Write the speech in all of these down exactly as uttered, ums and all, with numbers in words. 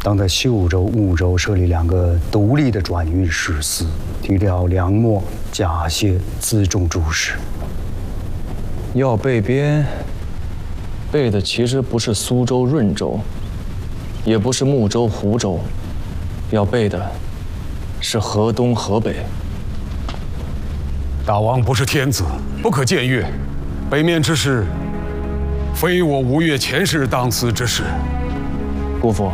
当在秀州、梧州设立两个独立的转运使司，提调粮墨、甲械、辎重诸事。 要备边，备的其实不是苏州、润州，也不是睦州、湖州，要备的是河东、河北。 大王不是天子，不可僭越。北面之事，非我吴越前世当思之事。 姑父，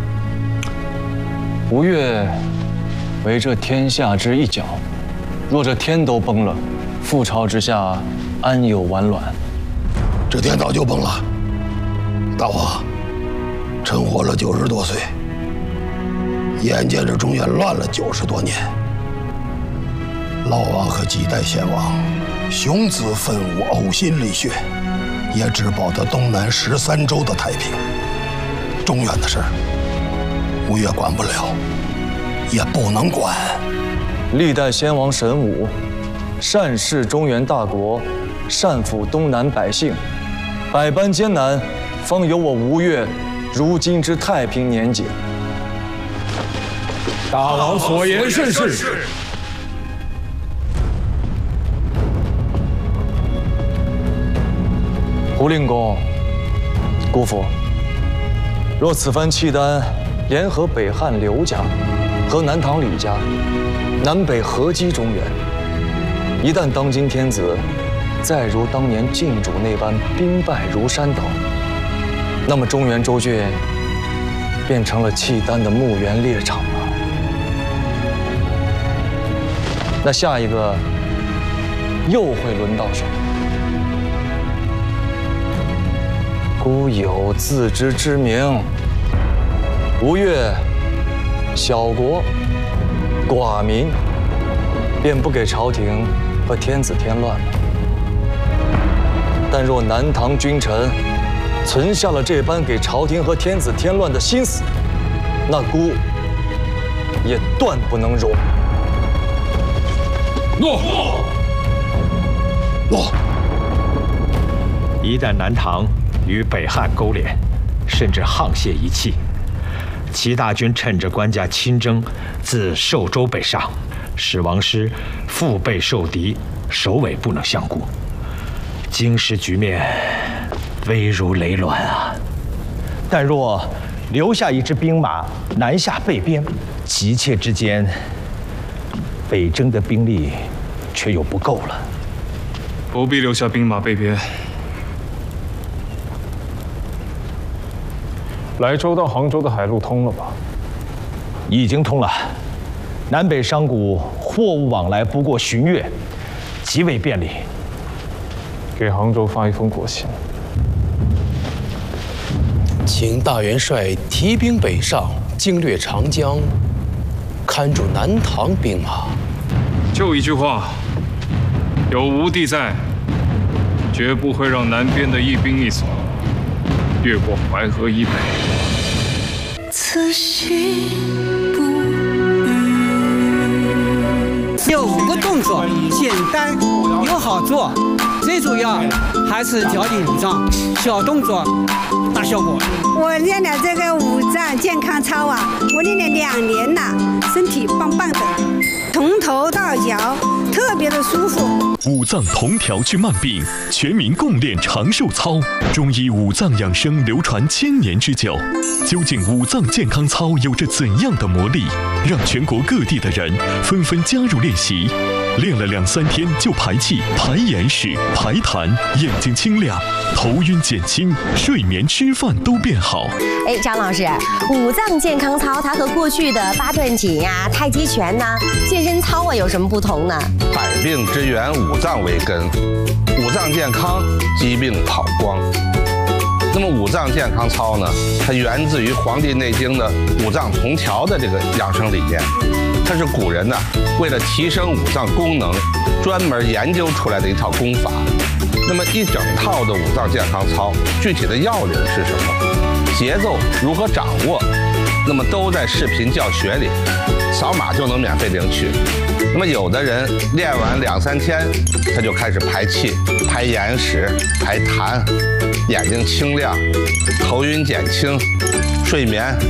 吴越为这天下之一角，若这天都崩了，覆巢之下安有完卵？ 这天早就崩了。大王，臣活了九十多岁，眼见着中原乱了九十多年。老王和几代先王雄姿奋武，呕心沥血，也只保得东南十三州的太平。中原的事儿，吴越管不了，也不能管。 历代先王神武，善事中原大国，善抚东南百姓，百般艰难，方有我吴越如今之太平年景。 大王所言甚是。 胡令公，姑父，若此番契丹联合北汉刘家和南唐吕家，南北合击中原，一旦当今天子再如当年晋主那般兵败如山倒，那么中原州郡变成了契丹的墓园猎场了。那下一个又会轮到谁？孤有自知之明，吴越小国寡民，便不给朝廷和天子添乱了。但若南唐君臣存下了这般给朝廷和天子添乱的心思，那孤也断不能容。 诺， 诺。 一旦南唐与北汉勾连，甚至沆瀣一气，齐大军趁着官家亲征，自寿州北上，使王师腹背受敌，首尾不能相顾，京师局面危如累卵啊！ 但若留下一支兵马南下备边，急切之间，北征的兵力却又不够了。 不必留下兵马备边。 莱州到杭州的海路通了吧？ 已经通了，南北商贾货物往来不过旬月，极为便利。 给杭州发一封国信， 请大元帅提兵北上，经略长江，看住南唐兵马。 就一句话，有吴帝在，绝不会让南边的一兵一卒越过淮河以北。 此心不渝。 有五个动作，简单又好做，最主要还是调理五脏，小动作大效果。 我练的这个五脏健康操啊，我练了两年了，身体棒棒的，从头到脚特别的舒服。 五脏同调去慢病，全民共练长寿操。中医五脏养生流传千年之久，究竟五脏健康操有着怎样的魔力，让全国各地的人纷纷加入练习？练了两三天就排气、排眼屎、排痰，眼睛清亮，头晕减轻，睡眠、吃饭都变好。 哎，张老师，五脏健康操它和过去的八段锦呀、太极拳呐、健身操啊有什么不同呢？ 百病之源，五脏为根，五脏健康，疾病跑光。那么五脏健康操呢，它源自于《黄帝内经》的五脏同调的这个养生理念，它是古人呢为了提升五脏功能，专门研究出来的一套功法。那么一整套的五脏健康操，具体的要领是什么？节奏如何掌握？那么都在视频教学里，扫码就能免费领取。那么有的人练完两三天，他就开始排气、排眼屎、排痰，眼睛清亮，头晕减轻，睡眠